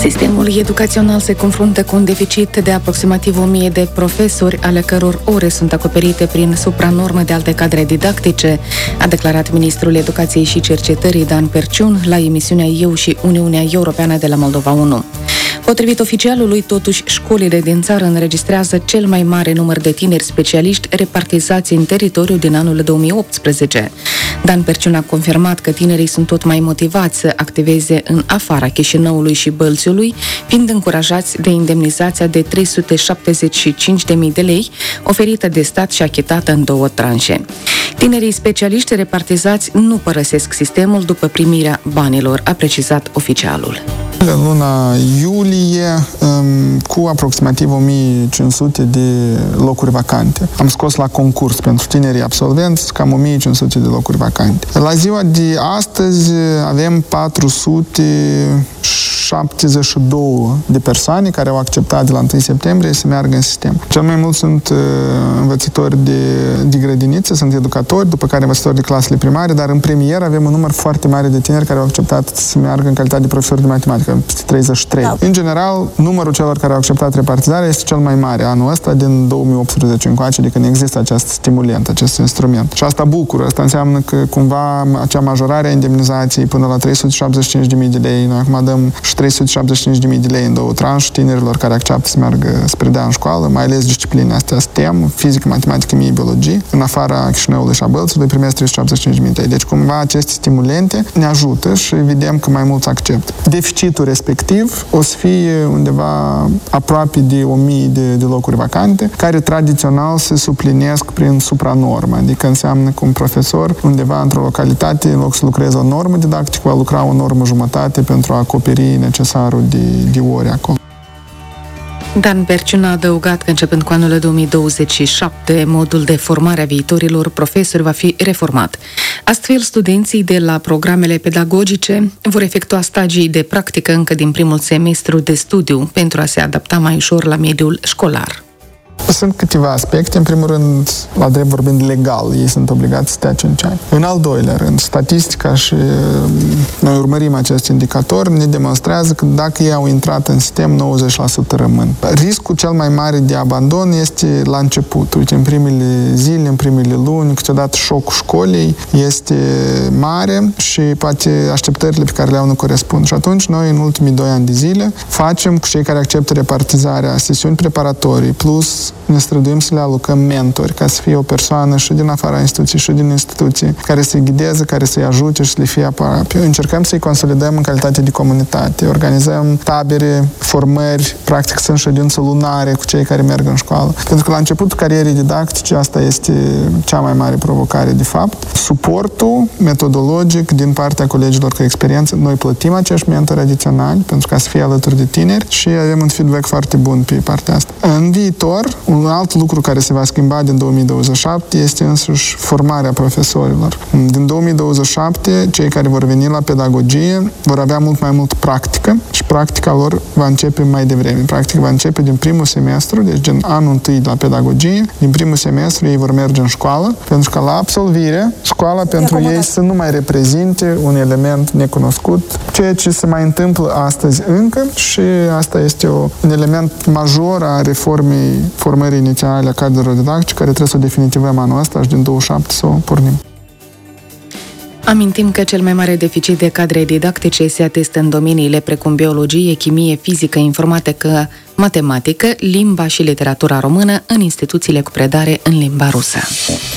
Sistemul educațional se confruntă cu un deficit de aproximativ 1000 de profesori, ale căror ore sunt acoperite prin supranormă de alte cadre didactice, a declarat ministrul Educației și Cercetării Dan Perciun la emisiunea Eu și Uniunea Europeană de la Moldova 1. Potrivit oficialului, totuși, școlile din țară înregistrează cel mai mare număr de tineri specialiști repartizați în teritoriu din anul 2018. Dan Perciun a confirmat că tinerii sunt tot mai motivați să activeze în afara Chișinăului și Bălțiului, fiind încurajați de indemnizația de 375.000 de lei oferită de stat și achitată în 2 tranșe. Tinerii specialiști repartizați nu părăsesc sistemul după primirea banilor, a precizat oficialul. În luna iulie, cu aproximativ 1500 de locuri vacante. Am scos la concurs pentru tinerii absolvenți cam 1500 de locuri vacante. La ziua de astăzi avem 472 de persoane care au acceptat de la 1 septembrie să meargă în sistem. Cel mai mult sunt învățători de grădiniță, sunt educatori, după care învățători de clasele primare, dar în premier avem un număr foarte mare de tineri care au acceptat să meargă în calitate de profesori de matematică, 33. Da. În general, numărul celor care au acceptat repartizarea este cel mai mare anul ăsta din 2018 încoace, de când există acest stimulent, acest instrument. Și asta bucură, asta înseamnă că cumva acea majorare a indemnizației până la 375.000 de lei, noi acum dăm și 375.000 de lei în 2 tranșe tinerilor care acceptă să meargă să predea în școală, mai ales discipline astea STEM, fizică, matematică, chimie, biologie, în afara Chișinăului și a Bălțiului primesc 375.000 de lei. Deci cumva aceste stimulente ne ajută și vedem că mai mulți acceptă. Deficitul respectiv o să fie undeva aproape de 1000 de locuri vacante, care tradițional se suplinesc prin supranormă, adică înseamnă că un profesor undeva într-o localitate, în loc să lucreze o normă didactică, va lucra o normă jumătate pentru a acoperi necesarul de ore acolo. Dan Perciun a adăugat că începând cu anul 2027, modul de formare a viitorilor profesori va fi reformat. Astfel, studenții de la programele pedagogice vor efectua stagii de practică încă din primul semestru de studiu pentru a se adapta mai ușor la mediul școlar. Sunt câteva aspecte. În primul rând, la drept vorbind legal, ei sunt obligați să stea 5 ani. În al doilea rând, statistica și noi urmărim acest indicator, ne demonstrează că dacă ei au intrat în sistem, 90% rămân. Riscul cel mai mare de abandon este la început. Uite, în primele zile, în primele luni, câteodată șocul școlii este mare și poate așteptările pe care le-au nu corespund. Și atunci noi, în ultimii 2 ani de zile, facem cu cei care acceptă repartizarea sesiuni preparatorii, plus ne străduim să le alocăm mentori, ca să fie o persoană și din afara instituției și din instituție, care să-i ghideze, care să-i ajute și să le fie aproape. Încercăm să-i consolidăm în calitate de comunitate. Organizăm tabere, formări, practic sunt ședințe lunare cu cei care merg în școală. Pentru că la începutul carierei didactice asta este cea mai mare provocare, de fapt. Suportul metodologic din partea colegilor cu experiență. Noi plătim acești mentori adiționali pentru ca să fie alături de tineri și avem un feedback foarte bun pe partea asta. În viitor, un alt lucru care se va schimba din 2027 este însuși formarea profesorilor. Din 2027, cei care vor veni la pedagogie vor avea mult mai mult practică și practica lor va începe mai devreme. Practic va începe din primul semestru, deci din anul întâi la pedagogie, din primul semestru ei vor merge în școală, pentru că la absolvire, școala pentru ei să nu mai reprezinte un element necunoscut, ceea ce se mai întâmplă astăzi încă și asta este un element major a formării inițiale a cadrelor didactice, care trebuie să o definitivăm anul ăsta și din 27 să o pornim. Amintim că cel mai mare deficit de cadre didactice se atestă în domeniile precum biologie, chimie, fizică, informatică, matematică, limba și literatura română în instituțiile cu predare în limba rusă.